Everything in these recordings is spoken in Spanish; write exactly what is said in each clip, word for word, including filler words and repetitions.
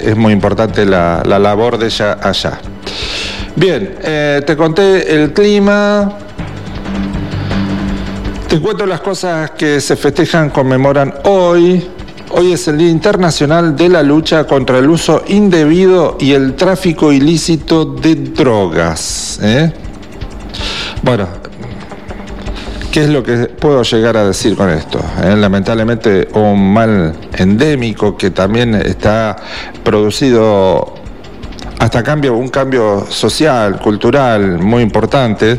es muy importante la, la labor de ella allá. Bien, eh, te conté el clima. Te cuento las cosas que se festejan, conmemoran hoy. Hoy es el Día Internacional de la Lucha contra el Uso Indebido y el Tráfico Ilícito de Drogas. ¿eh? Bueno, ¿qué es lo que puedo llegar a decir con esto? ¿Eh? Lamentablemente un mal endémico que también está producido hasta cambio, un cambio social, cultural muy importante.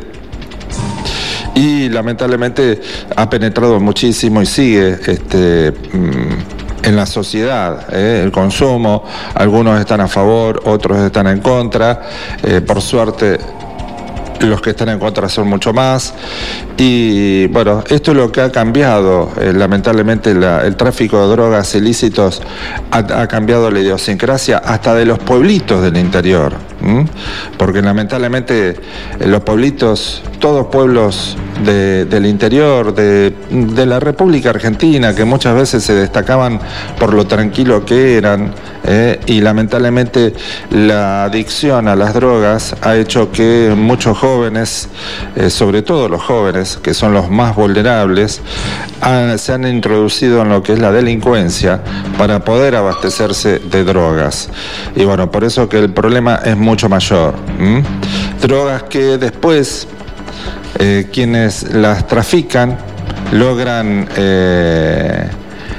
Y lamentablemente ha penetrado muchísimo y sigue este, en la sociedad, ¿eh? el consumo. Algunos están a favor, otros están en contra. Eh, por suerte, los que están en contra son mucho más. Y bueno, esto es lo que ha cambiado. Eh, lamentablemente la, el tráfico de drogas ilícitos ha, ha cambiado la idiosincrasia hasta de los pueblitos del interior. ¿m? Porque lamentablemente eh, los pueblitos, todos pueblos de, del interior, de, de la República Argentina, que muchas veces se destacaban por lo tranquilo que eran, eh, y lamentablemente la adicción a las drogas ha hecho que muchos jóvenes, eh, sobre todo los jóvenes, que son los más vulnerables, han, se han introducido en lo que es la delincuencia para poder abastecerse de drogas. Y bueno, por eso que el problema es mucho mayor. ¿m? Drogas que después eh, quienes las trafican logran, eh,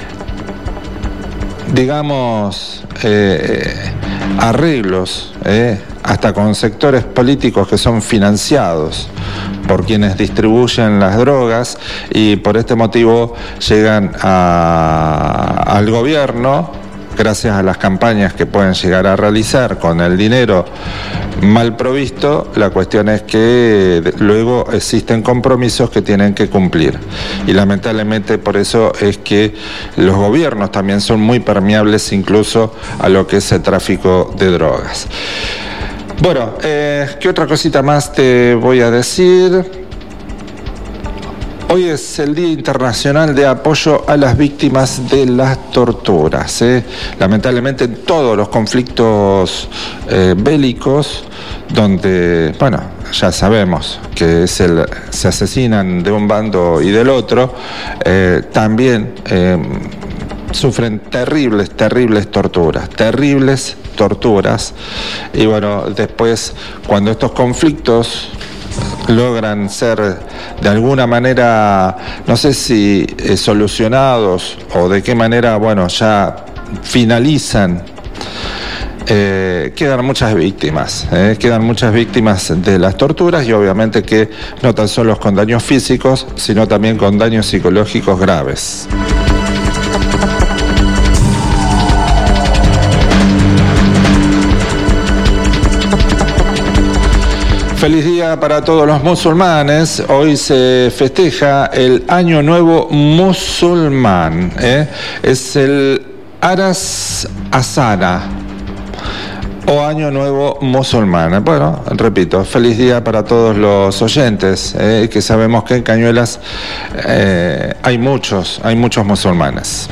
digamos, eh, arreglos, eh, hasta con sectores políticos que son financiados por quienes distribuyen las drogas, y por este motivo llegan a, al gobierno, gracias a las campañas que pueden llegar a realizar con el dinero mal provisto. La cuestión es que luego existen compromisos que tienen que cumplir, y lamentablemente por eso es que los gobiernos también son muy permeables incluso a lo que es el tráfico de drogas. Bueno, eh, ¿qué otra cosita más te voy a decir? Hoy es el Día Internacional de Apoyo a las Víctimas de las Torturas. ¿eh? Lamentablemente en todos los conflictos eh, bélicos, donde, bueno, ya sabemos que es el, se asesinan de un bando y del otro, eh, también eh, sufren terribles, terribles torturas, terribles torturas. Y bueno, después, cuando estos conflictos logran ser de alguna manera, no sé si eh, solucionados o de qué manera, bueno, ya finalizan, eh, quedan muchas víctimas, eh, quedan muchas víctimas de las torturas, y obviamente que no tan solo con daños físicos, sino también con daños psicológicos graves. Feliz día para todos los musulmanes. Hoy se festeja el Año Nuevo Musulmán. ¿eh? Es el Aras Asana o Año Nuevo Musulmán. Bueno, repito, feliz día para todos los oyentes, ¿eh? que sabemos que en Cañuelas eh, hay muchos, hay muchos musulmanes.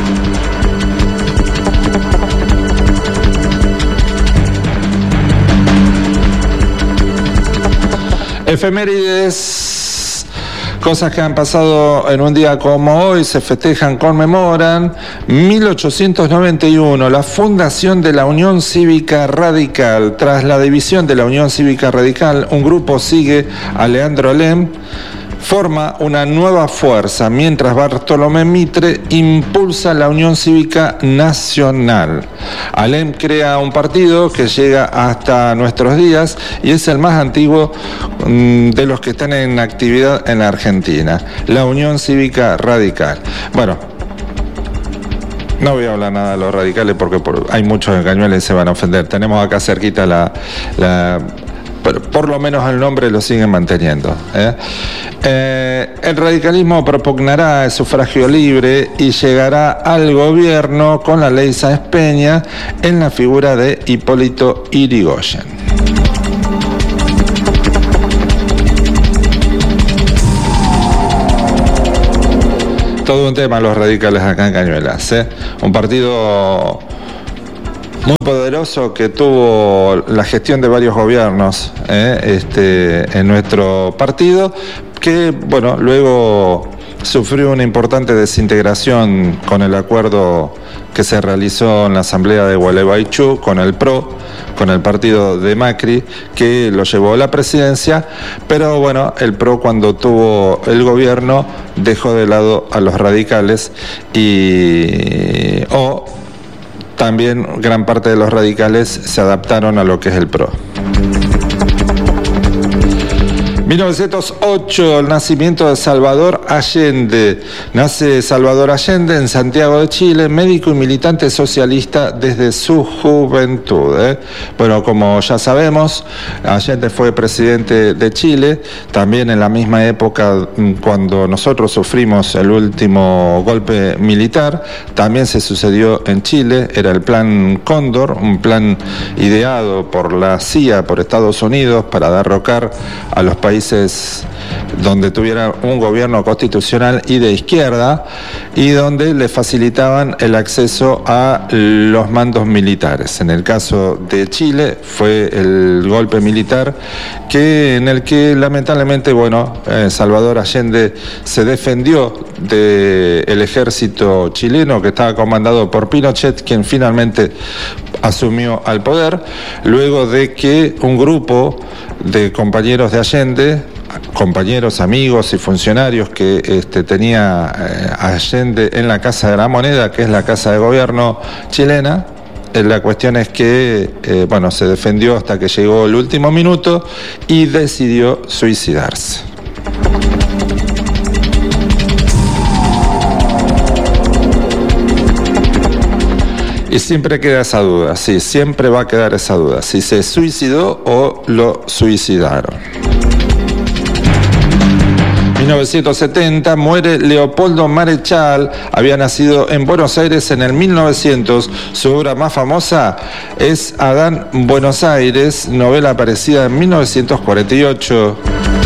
Efemérides, cosas que han pasado en un día como hoy, se festejan, conmemoran. mil ochocientos noventa y uno, la fundación de la Unión Cívica Radical. Tras la división de la Unión Cívica Radical, un grupo sigue a Leandro Alem, forma una nueva fuerza, mientras Bartolomé Mitre impulsa la Unión Cívica Nacional. Alem crea un partido que llega hasta nuestros días y es el más antiguo mmm, de los que están en actividad en la Argentina, la Unión Cívica Radical. Bueno, no voy a hablar nada de los radicales porque por, hay muchos en Cañuelas y se van a ofender. Tenemos acá cerquita la... la Pero por lo menos el nombre lo siguen manteniendo. ¿eh? Eh, el radicalismo propugnará el sufragio libre y llegará al gobierno con la ley Sáenz Peña en la figura de Hipólito Yrigoyen. Todo un tema los radicales acá en Cañuelas. ¿eh? Un partido muy poderoso que tuvo la gestión de varios gobiernos eh, este, en nuestro partido, que bueno, luego sufrió una importante desintegración con el acuerdo que se realizó en la asamblea de Gualeguaychú con el P R O, con el partido de Macri, que lo llevó a la presidencia, pero bueno, el P R O cuando tuvo el gobierno dejó de lado a los radicales y o también gran parte de los radicales se adaptaron a lo que es el P R O. mil novecientos ocho, el nacimiento de Salvador Allende. Nace Salvador Allende en Santiago de Chile, médico y militante socialista desde su juventud. ¿eh? Bueno, como ya sabemos, Allende fue presidente de Chile, también en la misma época cuando nosotros sufrimos el último golpe militar, también se sucedió en Chile, era el Plan Cóndor, un plan ideado por la C I A, por Estados Unidos, para derrocar a los países donde tuvieran un gobierno constitucional y de izquierda y donde le facilitaban el acceso a los mandos militares. En el caso de Chile fue el golpe militar que en el que lamentablemente, bueno, eh, Salvador Allende se defendió del ejército chileno que estaba comandado por Pinochet, quien finalmente asumió al poder luego de que un grupo de compañeros de Allende, compañeros, amigos y funcionarios que este, tenía eh, Allende en la Casa de la Moneda, que es la casa de gobierno chilena. Eh, la cuestión es que eh, bueno, se defendió hasta que llegó el último minuto y decidió suicidarse. Y siempre queda esa duda, sí, siempre va a quedar esa duda, si se suicidó o lo suicidaron. mil novecientos setenta, muere Leopoldo Marechal, había nacido en Buenos Aires en el mil novecientos, su obra más famosa es Adán Buenos Aires, novela aparecida en mil novecientos cuarenta y ocho.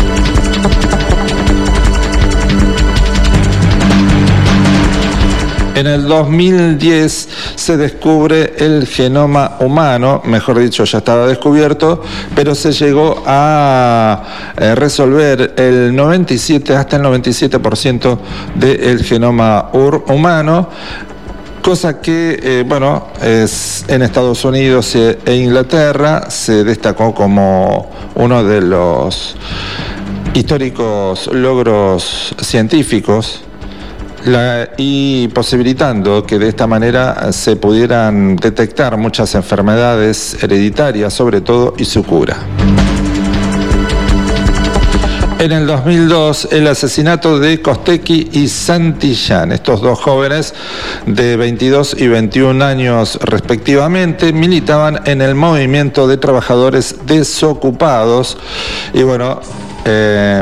En el dos mil diez se descubre el genoma humano, mejor dicho, ya estaba descubierto, pero se llegó a eh, resolver el noventa y siete, hasta el noventa y siete por ciento del genoma humano, cosa que, eh, bueno, es en Estados Unidos e Inglaterra se destacó como uno de los históricos logros científicos. La, y posibilitando que de esta manera se pudieran detectar muchas enfermedades hereditarias, sobre todo, y su cura. En el dos mil dos, el asesinato de Costecchi y Santillán. Estos dos jóvenes de veintidós y veintiún años respectivamente militaban en el movimiento de trabajadores desocupados y bueno, eh,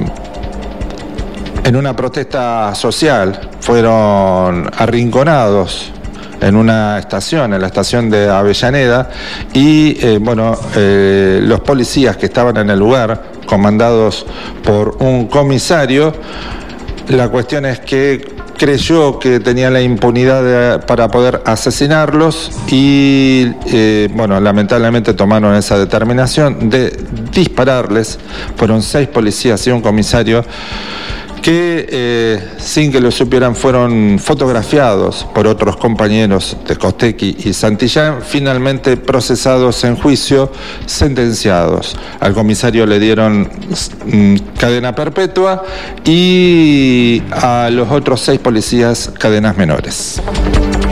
en una protesta social fueron arrinconados en una estación, en la estación de Avellaneda, y eh, bueno, eh, los policías que estaban en el lugar, comandados por un comisario, la cuestión es que creyó que tenía la impunidad de, para poder asesinarlos y, eh, bueno, lamentablemente tomaron esa determinación de dispararles. Fueron seis policías y un comisario que eh, sin que lo supieran fueron fotografiados por otros compañeros de Costecchi y Santillán, finalmente procesados en juicio, sentenciados. Al comisario le dieron mm, cadena perpetua y a los otros seis policías cadenas menores.